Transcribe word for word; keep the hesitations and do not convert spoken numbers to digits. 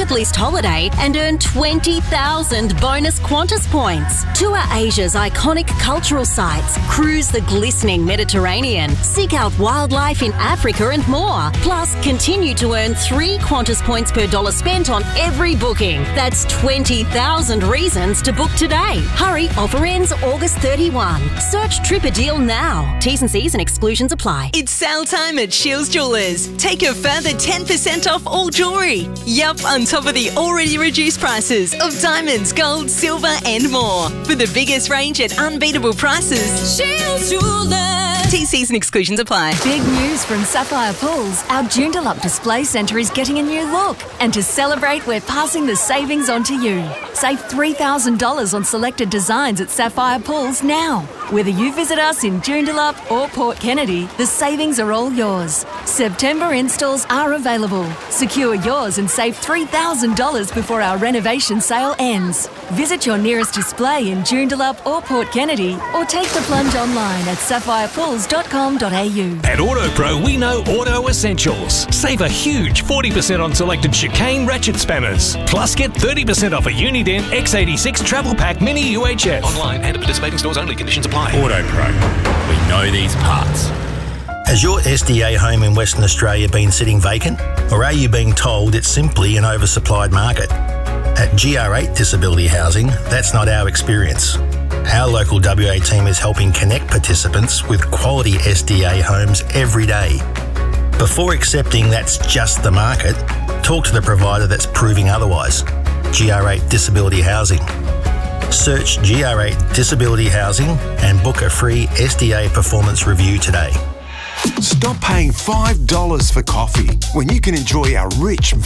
bucket list holiday and earn twenty thousand bonus Qantas points. Tour Asia's iconic cultural sites, cruise the glistening Mediterranean, seek out wildlife in Africa and more. Plus, continue to earn three Qantas points per dollar spent on every booking. That's twenty thousand reasons to book today. Hurry, offer ends August thirty-first. Search Trip a Deal now. T's and C's and exclusions apply. It's sale time at Shields Jewellers. Take a further ten percent off all jewellery. Yup, on top of the already reduced prices of diamonds, gold, silver and more. For the biggest range at unbeatable prices. Shields Jewellers. T C's and exclusions apply. Big news from Sapphire Pools. Our Joondalup Display Centre is getting a new look. And to celebrate, we're passing the savings on to you. Save three thousand dollars on selected designs at Sapphire Pools now. Whether you visit us in Joondalup or Port Kennedy, the savings are all yours. September installs are available. Secure yours and save three thousand dollars before our renovation sale ends. Visit your nearest display in Joondalup or Port Kennedy or take the plunge online at sapphire pools dot com dot a u. At AutoPro, we know auto essentials. Save a huge forty percent on selected chicane ratchet spanners. Plus, get thirty percent off a Uniden X eighty-six Travel Pack Mini U H F. Online and at participating stores only. Conditions apply. AutoPro. We know these parts. Has your S D A home in Western Australia been sitting vacant? Or are you being told it's simply an oversupplied market? At G R eight Disability Housing, that's not our experience. Our local W A team is helping connect participants with quality S D A homes every day. Before accepting that's just the market, talk to the provider that's proving otherwise. G R eight Disability Housing. Search G R eight Disability Housing and book a free S D A performance review today. Stop paying five dollars for coffee when you can enjoy our rich